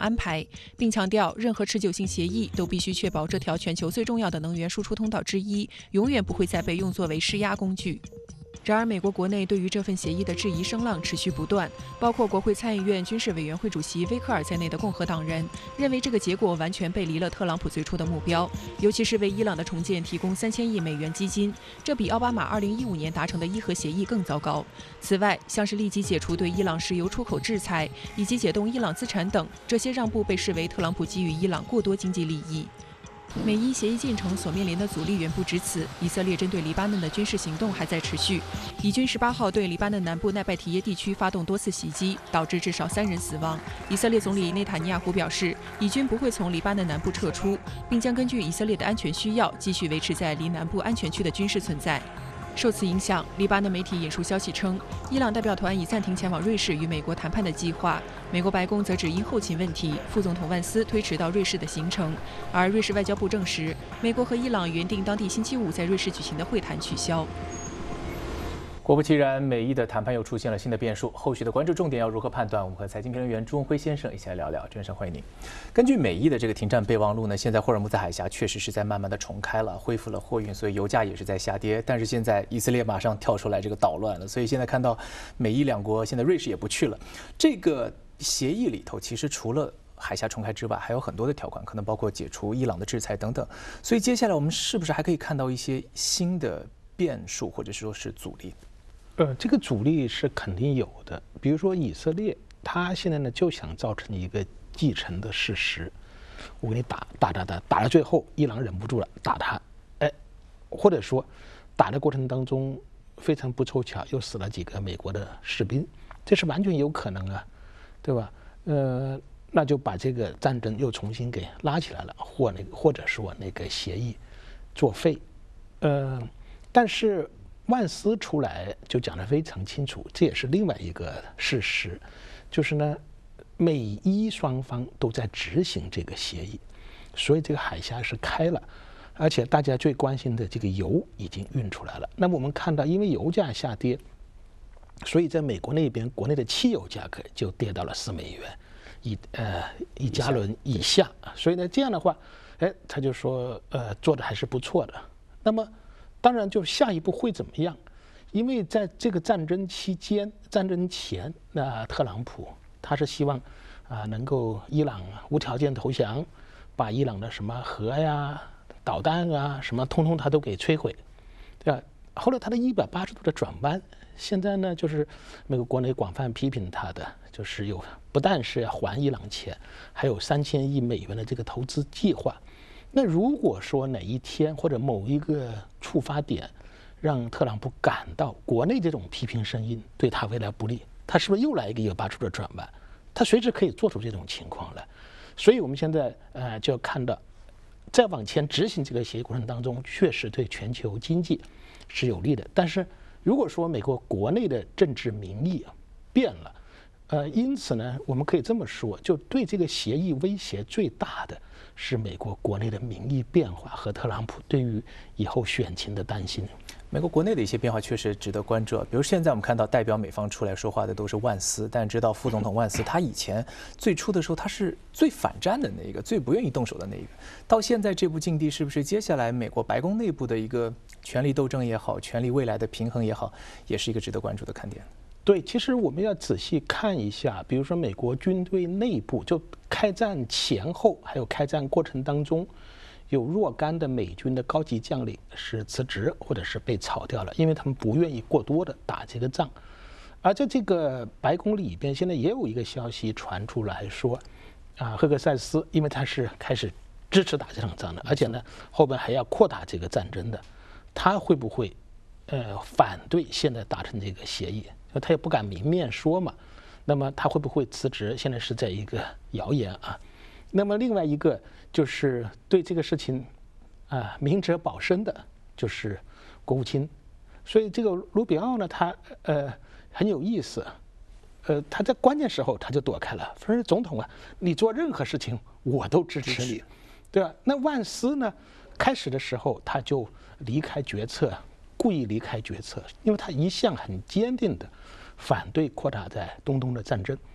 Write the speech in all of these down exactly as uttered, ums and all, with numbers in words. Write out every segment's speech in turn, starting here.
安排，并强调任何持久性协议都必须确保这条全球最重要的能源输出通道之一永远不会再被用作为施压工具。然而，美国国内对于这份协议的质疑声浪持续不断，包括国会参议院军事委员会主席威克尔在内的共和党人认为这个结果完全背离了特朗普最初的目标，尤其是为伊朗的重建提供三千亿美元基金，这比奥巴马二零一五年达成的伊核协议更糟糕。此外，像是立即解除对伊朗石油出口制裁，以及解冻伊朗资产等，这些让步被视为特朗普给予伊朗过多经济利益。美伊协议进程所面临的阻力远不止此，以色列针对黎巴嫩的军事行动还在持续。以军十八号对黎巴嫩南部奈拜提耶地区发动多次袭击，导致至少三人死亡。以色列总理内塔尼亚胡表示，以军不会从黎巴嫩南部撤出，并将根据以色列的安全需要，继续维持在离南部安全区的军事存在。受此影响，黎巴嫩媒体引述消息称，伊朗代表团已暂停前往瑞士与美国谈判的计划。美国白宫则只因后勤问题，副总统万斯推迟到瑞士的行程。而瑞士外交部证实，美国和伊朗原定当地星期五在瑞士举行的会谈取消。 果不其然，美伊的谈判又出现了新的变数，后续的关注重点要如何判断？我们和财经评论员朱文辉先生一起来聊聊。朱先生，欢迎您。根据美伊的这个停战备忘录呢，现在霍尔木兹海峡确实是在慢慢的重开了，恢复了货运，所以油价也是在下跌。但是现在以色列马上跳出来这个捣乱了，所以现在看到美伊两国，现在瑞士也不去了。这个协议里头其实除了海峡重开之外，还有很多的条款，可能包括解除伊朗的制裁等等。所以接下来我们是不是还可以看到一些新的变数，或者说是阻力？ 呃，这个阻力是肯定有的。比如说以色列，他现在呢就想造成一个既成的事实，我给你打打打打，打到最后伊朗忍不住了，打他，哎，或者说打的过程当中非常不凑巧又死了几个美国的士兵，这是完全有可能啊，对吧？呃，那就把这个战争又重新给拉起来了，或那个或者说那个协议作废，呃，但是。万斯出来就讲得非常清楚，这也是另外一个事实，就是呢，美伊双方都在执行这个协议，所以这个海峡是开了，而且大家最关心的这个油已经运出来了。那么我们看到，因为油价下跌，所以在美国那边国内的汽油价格就跌到了四美元一呃一加仑以下，所以呢这样的话，哎，他就说呃做的还是不错的。那么。当然，就下一步会怎么样？因为在这个战争期间、战争前，那特朗普他是希望啊、呃、能够伊朗无条件投降，把伊朗的什么核呀、导弹啊什么，通通他都给摧毁，对吧？后来他的一百八十度的转弯，现在呢就是美国国内广泛批评他的，就是有不但是要还伊朗钱，还有三千亿美元的这个投资计划。那如果说哪一天或者某一个触发点，让特朗普感到国内这种批评声音对他未来不利，他是不是又来一个一百八十度的转弯？他随时可以做出这种情况来。所以我们现在呃就要看到，再往前执行这个协议过程当中，确实对全球经济是有利的。但是如果说美国国内的政治民意变了，呃，因此呢，我们可以这么说，就对这个协议威胁最大的。是美国国内的民意变化和特朗普对于以后选情的担心。 美国国内的一些变化确实值得关注，比如现在我们看到代表美方出来说话的都是万斯，但知道副总统万斯他以前最初的时候他是最反战的那一个，最不愿意动手的那一个。到现在这步境地，是不是接下来美国白宫内部的一个权力斗争也好，权力未来的平衡也好，也是一个值得关注的看点？ 对，其实我们要仔细看一下，比如说美国军队内部，就开战前后还有开战过程当中，有若干的美军的高级将领是辞职或者是被炒掉了，因为他们不愿意过多的打这个仗。而在这个白宫里边，现在也有一个消息传出来说，啊，赫克塞斯因为他是开始支持打这场仗的，而且呢后边还要扩大这个战争的，他会不会呃反对现在达成这个协议？他也不敢明面说嘛，那么他会不会辞职？现在是在一个谣言啊。那么另外一个就是对这个事情啊明哲保身的，就是国务卿。所以这个卢比奥呢，他呃很有意思，呃他在关键时候他就躲开了，说总统啊，你做任何事情我都支持你，对吧？那万斯呢，开始的时候他就离开决策。故意离开决策，因为他一向很坚定的反对扩大在中东的战争。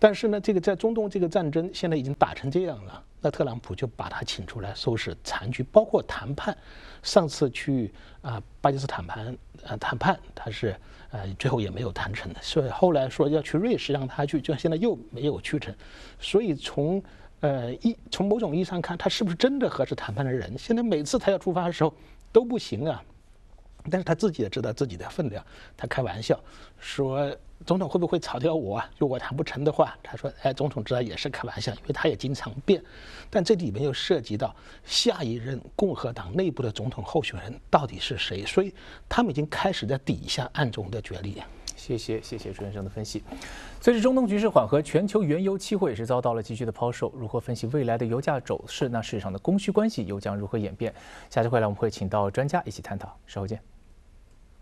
但是呢，这个在中东这个战争现在已经打成这样了，那特朗普就把他请出来收拾残局，包括谈判。上次去啊、呃、巴基斯坦谈呃谈判，他是呃最后也没有谈成的，所以后来说要去瑞士让他去，就现在又没有去成。所以从呃一从某种意义上看，他是不是真的合适谈判的人？现在每次他要出发的时候都不行啊。但是他自己也知道自己的分量，他开玩笑说总统会不会炒掉我啊？如果谈不成的话，他说哎，总统知道也是开玩笑，因为他也经常变。但这里面又涉及到下一任共和党内部的总统候选人到底是谁，所以他们已经开始在底下暗中的角力。 谢谢谢谢朱先生的分析。随着中东局势缓和，全球原油期货也是遭到了急剧的抛售。如何分析未来的油价走势？那市场的供需关系又将如何演变？下期回来我们会请到专家一起探讨。稍后见。